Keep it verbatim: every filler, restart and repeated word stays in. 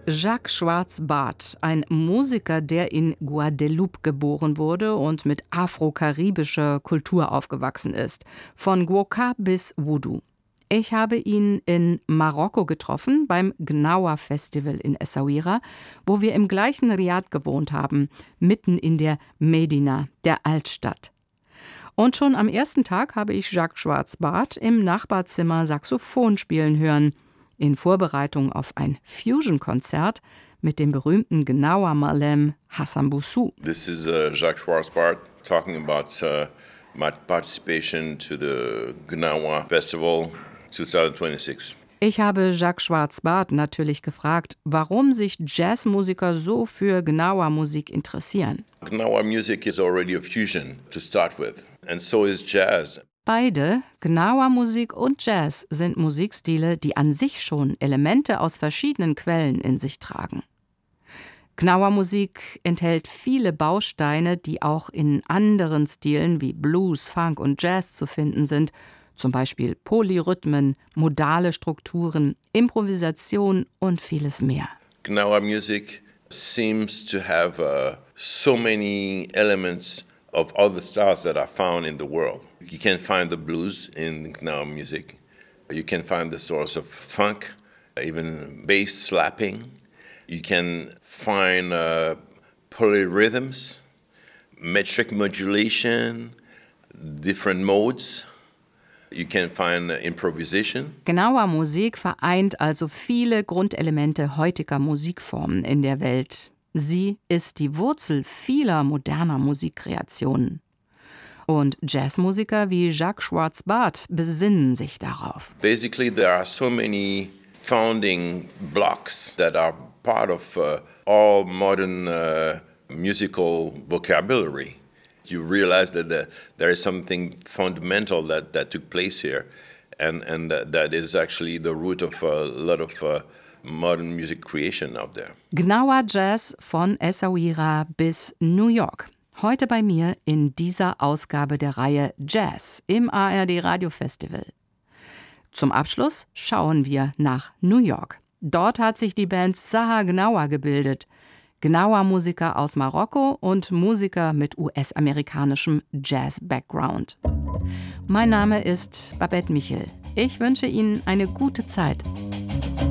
Jacques Schwarz-Bart, ein Musiker, der in Guadeloupe geboren wurde und mit afro-karibischer Kultur aufgewachsen ist. Von Gwoka bis Voodoo. Ich habe ihn in Marokko getroffen, beim Gnawa Festival in Essaouira, wo wir im gleichen Riad gewohnt haben, mitten in der Medina, der Altstadt. Und schon am ersten Tag habe ich Jacques Schwarz-Bart im Nachbarzimmer Saxophon spielen hören, in Vorbereitung auf ein Fusion-Konzert mit dem berühmten Gnawa Malem Hassan Boussou. This is uh, Jacques Schwarz-Bart talking about uh, my participation to the Gnawa Festival twenty twenty-six. Ich habe Jacques Schwarz-Bart natürlich gefragt, warum sich Jazzmusiker so für Gnawa-Musik interessieren. Gnawa music is already a fusion to start with, and so is jazz. Beide, Gnawa-Musik und Jazz, sind Musikstile, die an sich schon Elemente aus verschiedenen Quellen in sich tragen. Gnawa-Musik enthält viele Bausteine, die auch in anderen Stilen wie Blues, Funk und Jazz zu finden sind, zum Beispiel Polyrhythmen, modale Strukturen, Improvisation und vieles mehr. Gnawa music seems to have uh, so many elements of other styles that are found in the world. You can find the blues in Gnawa music. You can find the source of funk, even bass slapping. You can find uh, polyrhythms, metric modulation, different modes. You can find improvisation. Gnawa-Musik vereint also viele Grundelemente heutiger Musikformen in der Welt. Sie ist die Wurzel vieler moderner Musikkreationen. Und Jazzmusiker wie Jacques Schwarz-Bart besinnen sich darauf. Basically, there are so many founding blocks that are part of uh, all modern uh, musical vocabulary. You realize that the, there is something fundamental that, that took place here, and, and that, that is actually the root of a lot of uh, modern music creation out there. Gnawa Jazz von Essaouira bis New York. Heute bei mir in dieser Ausgabe der Reihe Jazz im A R D Radio Festival. Zum Abschluss schauen wir nach New York. Dort hat sich die Band Saha Gnawa gebildet. Gnawa-Musiker aus Marokko und Musiker mit U S-amerikanischem Jazz-Background. Mein Name ist Babette Michel. Ich wünsche Ihnen eine gute Zeit.